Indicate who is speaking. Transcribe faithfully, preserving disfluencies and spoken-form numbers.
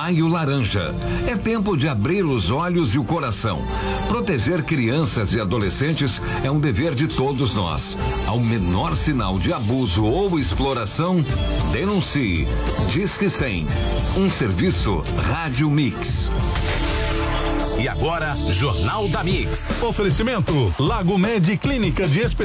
Speaker 1: Maio Laranja. É tempo de abrir os olhos e o coração. Proteger crianças e adolescentes é um dever de todos nós. Ao menor sinal de abuso ou exploração, denuncie. Disque cem. Um serviço Rádio Mix.
Speaker 2: E agora, Jornal da Mix.
Speaker 3: Oferecimento Lago Med Clínica de Especialidade.